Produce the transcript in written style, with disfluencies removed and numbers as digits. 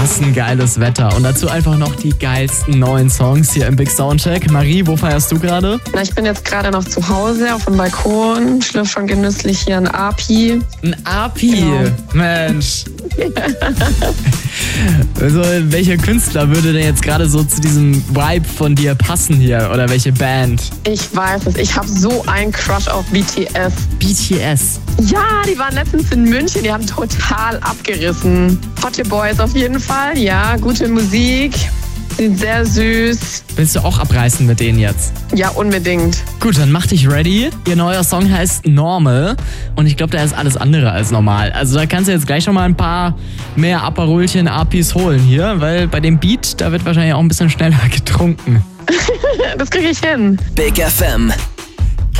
Was ein geiles Wetter. Und dazu einfach noch die geilsten neuen Songs hier im Big Soundcheck. Marie, wo feierst du gerade? Na, ich bin jetzt gerade noch zu Hause auf dem Balkon, schlürf schon genüsslich hier ein Api. Ein Api? Genau. Mensch. Also, welcher Künstler würde denn jetzt gerade so zu diesem Vibe von dir passen hier? Oder welche Band? Ich weiß es, ich habe so einen Crush auf BTS. BTS? Ja, die waren letztens in München, die haben total abgerissen. Hot Boys auf jeden Fall, ja, gute Musik, sind sehr süß. Willst du auch abreißen mit denen jetzt? Ja, unbedingt. Gut, dann mach dich ready. Ihr neuer Song heißt Normal und ich glaube, da ist alles andere als normal. Also da kannst du jetzt gleich schon mal ein paar mehr Aperolchen, Apis holen hier, weil bei dem Beat, da wird wahrscheinlich auch ein bisschen schneller getrunken. Das kriege ich hin. Big FM.